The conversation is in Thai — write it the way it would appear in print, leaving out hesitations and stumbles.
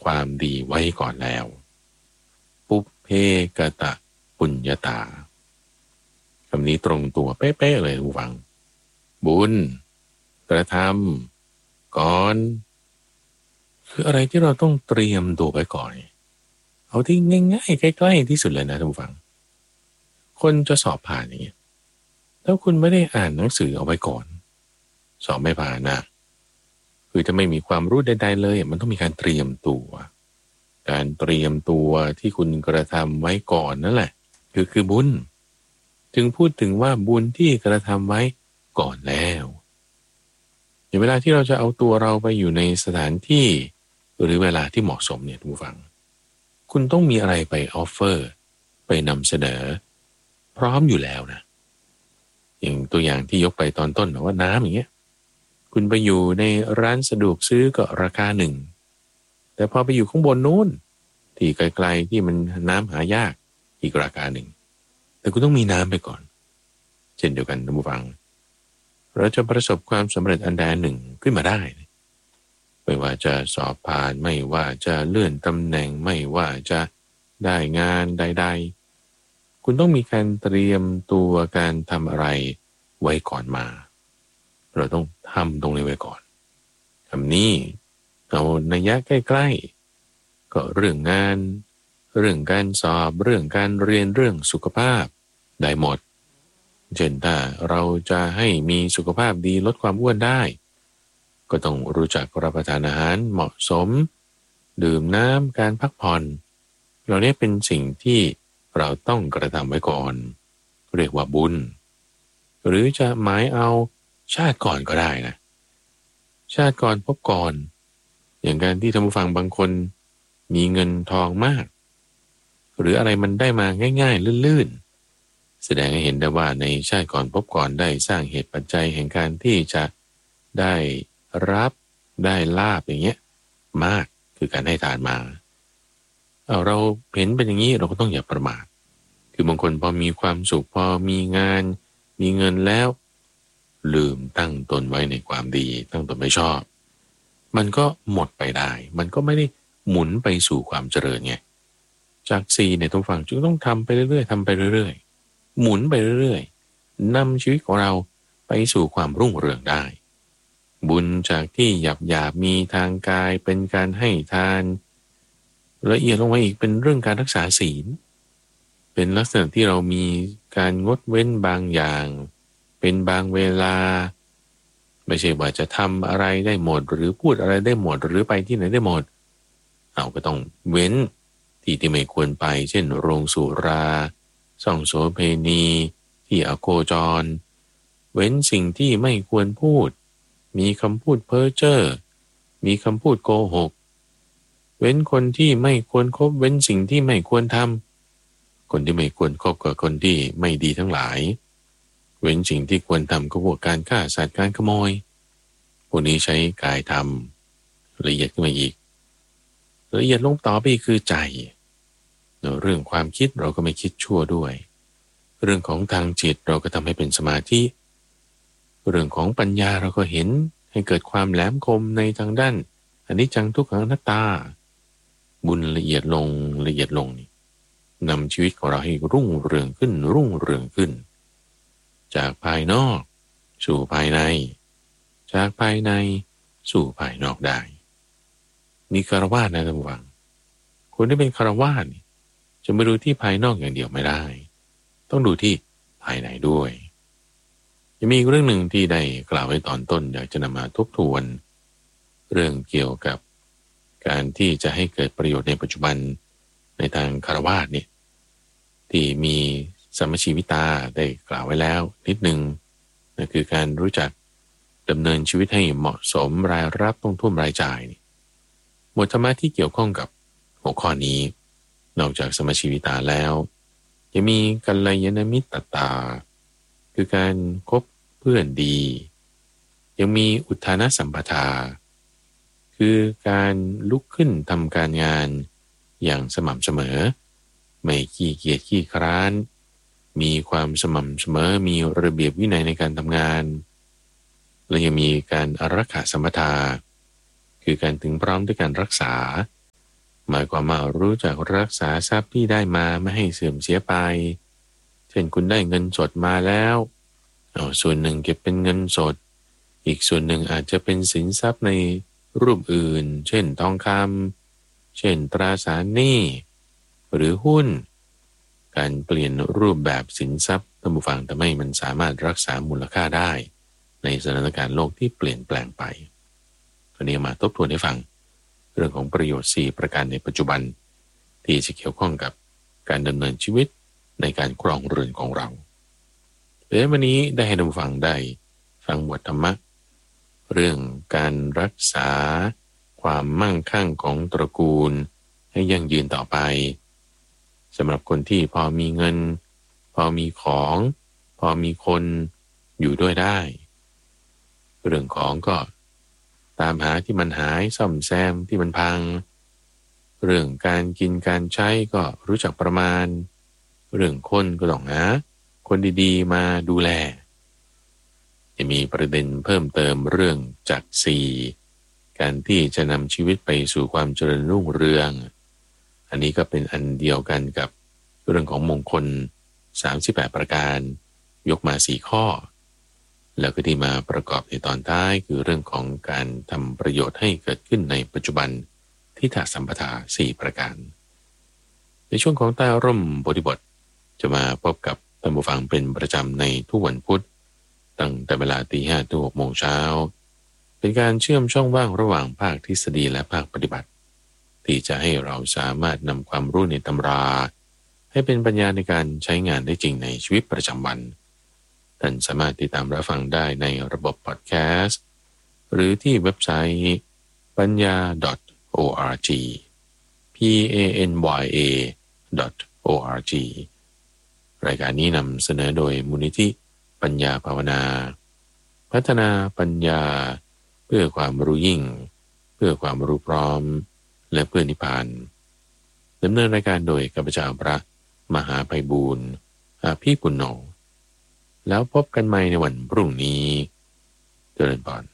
ความดีไว้ก่อนแล้วปุพเพกตะปุญญาตาคำนี้ตรงตัวเป๊ะๆเลยผู้ฟังบุญกระทำก่อนคืออะไรที่เราต้องเตรียมตัวไว้ก่อนเอาที่ง่ายๆใกล้ๆที่สุดเลยนะท่านผู้ฟังคนจะสอบผ่านอย่างเงี้ยถ้าคุณไม่ได้อ่านหนังสือเอาไว้ก่อนสอบไม่ผ่านนะคือจะไม่มีความรู้ใดๆเลยมันต้องมีการเตรียมตัวการเตรียมตัวที่คุณกระทำไว้ก่อนนั่นแหละคือบุญจึงพูดถึงว่าบุญที่กระทำไว้ก่อนแล้วในเวลาที่เราจะเอาตัวเราไปอยู่ในสถานที่หรือเวลาที่เหมาะสมเนี่ยทุกฟังคุณต้องมีอะไรไปออฟเฟอร์ไปนำเสนอพร้อมอยู่แล้วนะอย่างตัวอย่างที่ยกไปตอนต้นว่าน้ำอย่างเงี้ยคุณไปอยู่ในร้านสะดวกซื้อก็ราคาหนึ่งแต่พอไปอยู่ข้างบนนู้นที่ไกลๆที่มันน้ำหายากอีกราคาหนึ่งแต่คุณต้องมีน้ำไปก่อนเช่นเดียวกันท่านผู้ฟังเราจะประสบความสำเร็จอันใดหนึ่งขึ้นมาได้ไม่ว่าจะสอบผ่านไม่ว่าจะเลื่อนตำแหน่งไม่ว่าจะได้งานใดๆคุณต้องมีการเตรียมตัวการทำอะไรไว้ก่อนมาเราต้องทำตรงนี้ไว้ก่อนคำนี้เอานัยยะใกล้ๆก็เรื่องงานเรื่องการสอบเรื่องการเรียนเรื่องสุขภาพได้หมดเช่นถ้าเราจะให้มีสุขภาพดีลดความอ้วนได้ก็ต้องรู้จักรับประทานอาหารเหมาะสมดื่มน้ำการพักผ่อนเราเนี่ยเป็นสิ่งที่เราต้องกระทำไว้ก่อนเรียกว่าบุญหรือจะหมายเอาชาติก่อนก็ได้นะชาติก่อนพบก่อนอย่างการที่ท่านผู้ฟังบางคนมีเงินทองมากหรืออะไรมันได้มาง่ายๆลื่นๆแสดงให้เห็นได้ว่าในชาติก่อนพบก่อนได้สร้างเหตุปัจจัยแห่งการที่จะได้รับได้ลาภอย่างเงี้ยมากคือการให้ทานมาเราเห็นเป็นอย่างนี้เราก็ต้องอย่าประมาทคือบางคนพอมีความสุขพอมีงานมีเงินแล้วลืมตั้งตนไว้ในความดีตั้งตนไม่ชอบมันก็หมดไปได้มันก็ไม่ได้หมุนไปสู่ความเจริญไงจากซีเนี่ยทุกฝั่งจึงต้องทำไปเรื่อยๆทำไปเรื่อยๆหมุนไปเรื่อยๆนำชีวิตของเราไปสู่ความรุ่งเรืองได้บุญจากที่หยาบมีทางกายเป็นการให้ทานละเอียดลงมาอีกเป็นเรื่องการรักษาศีลเป็นลักษณะที่เรามีการงดเว้นบางอย่างเป็นบางเวลาไม่ใช่ว่าจะทำอะไรได้หมดหรือพูดอะไรได้หมดหรือไปที่ไหนได้หมดเราก็ต้องเว้นที่ไม่ควรไปเช่นโรงสุราส่องโสเภณีที่อโคจรเว้นสิ่งที่ไม่ควรพูดมีคำพูดเพ้อเจ้อมีคำพูดโกหกเว้นคนที่ไม่ควรคบเว้นสิ่งที่ไม่ควรทำคนที่ไม่ควรคบกับคนที่ไม่ดีทั้งหลายเว้นสิ่งที่ควรทำก็พวกการฆ่าสัตว์การขโมยพวกนี้ใช้กายทำละเอียดขึ้นมาอีกละเอียดลงต่อไปคือใจเรื่องความคิดเราก็ไม่คิดชั่วด้วยเรื่องของทางจิตเราก็ทำให้เป็นสมาธิเรื่องของปัญญาเราก็เห็นให้เกิดความแหลมคมในทางด้านอนิจจังทุกขังอนัตตาบุญละเอียดลงละเอียดลงนี่นำชีวิตของเราให้รุ่งเรืองขึ้นรุ่งเรืองขึ้นจากภายนอกสู่ภายในจากภายในสู่ภายนอกได้นี่ฆราวาสนะท่านผู้ฟังคนที่เป็นฆราวาสจะไม่ดูที่ภายนอกอย่างเดียวไม่ได้ต้องดูที่ภายในด้วยจะมีเรื่องหนึ่งที่ได้กล่าวไว้ตอนต้นอยากจะนำมาทบทวนเรื่องเกี่ยวกับการที่จะให้เกิดประโยชน์ในปัจจุบันในทางฆราวาสเนี่ยที่มีสัมมชีวิตาได้กล่าวไว้แล้วนิดนึงนั่นคือการรู้จักดำเนินชีวิตให้เหมาะสมรายรับต้องท่วมรายจ่ายหมวดธรรมะที่เกี่ยวข้องกับหัวข้อนี้นอกจากสัมมชีวิตาแล้วยังมีกัลยาณมิตรตาคือการคบเพื่อนดียังมีอุทานสัมปทาคือการลุกขึ้นทำการงานอย่างสม่ำเสมอไม่ขี้เกียจขี้คร้านมีความสม่ำเสมอมีระเบียบวินัยในการทำงานและยังมีการอารักขาสัมปทาคือการถึงพร้อมด้วยการรักษาหมายความว่ารู้จักรักษาทรัพย์ที่ได้มาไม่ให้เสื่อมเสียไปเช่นคุณได้เงินสดมาแล้วเอาส่วนหนึ่งเก็บเป็นเงินสดอีกส่วนหนึ่งอาจจะเป็นสินทรัพย์ในรูปอื่นเช่นทองคำเช่นตราสารหนี้หรือหุ้นการเปลี่ยนรูปแบบสินทรัพย์ท่านผู้ฟังทำให้มันสามารถรักษามูลค่าได้ในสถานการณ์โลกที่เปลี่ยนแปลงไปตอนนี้มาทบทวนให้ฟังเรื่องของประโยชน์4ประการในปัจจุบันที่จะเกี่ยวข้องกับการดำเนินชีวิตในการครองเรือนของเราวันนี้ได้ให้ท่านผู้ฟังได้ฟังบทธรรมะเรื่องการรักษาความมั่งคั่งของตระกูลให้ยั่งยืนต่อไปสำหรับคนที่พอมีเงินพอมีของพอมีคนอยู่ด้วยได้เรื่องของก็ตามหาที่มันหายซ่อมแซมที่มันพังเรื่องการกินการใช้ก็รู้จักประมาณเรื่องคนก็ต้องหาคนดีๆมาดูแลจะมีประเด็นเพิ่มเติมเรื่องจักสี่การที่จะนำชีวิตไปสู่ความเจริญรุ่งเรืองอันนี้ก็เป็นอันเดียวกันกับเรื่องของมงคล38ประการยกมา4ข้อแล้วก็ที่มาประกอบในตอนท้ายคือเรื่องของการทำประโยชน์ให้เกิดขึ้นในปัจจุบันที่ถาสัมปทา4ประการในช่วงของใต้ร่มโพธิบทจะมาพบกับท่านผู้ฟังเป็นประจำในทุกวันพุธตั้งแต่เวลา 5:00 ถึง 6:00 น.เป็นการเชื่อมช่องว่างระหว่างภาคทฤษฎีและภาคปฏิบัติที่จะให้เราสามารถนำความรู้ในตำราให้เป็นปัญญาในการใช้งานได้จริงในชีวิตประจำวันท่านสามารถติดตามรับฟังได้ในระบบพอดแคสต์หรือที่เว็บไซต์ปัญญา .org panya.org รายการนี้นำเสนอโดยมูลนิธิปัญญาภาวนาพัฒนาปัญญาเพื่อความรู้ยิ่งเพื่อความรู้พร้อมและเพื่อนิพพานดำเนินรายการโดยข้าพเจ้าพระมหาไพบูลย์อาภีปุณโญแล้วพบกันใหม่ในวันพรุ่งนี้เจริญพร